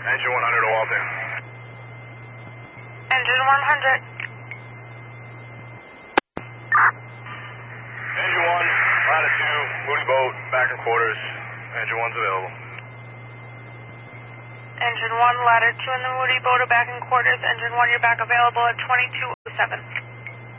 Engine 100 to Walter. Engine 100. Engine 1, ladder 2, Moody boat, back in quarters. Engine 1's available. Engine 1, ladder 2 in the Moody boat are back in quarters. Engine 1, you're back available at 2207.